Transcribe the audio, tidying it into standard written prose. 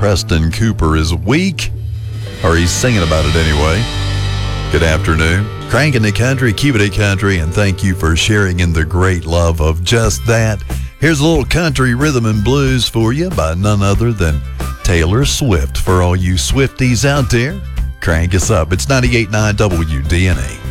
Preston Cooper is weak, or he's singing about it anyway. Good afternoon. Cranking the country, keeping it country, and thank you for sharing in the great love of just that. Here's a little country rhythm and blues for you by none other than Taylor Swift. For all you Swifties out there, crank us up. It's 98.9 WDNA.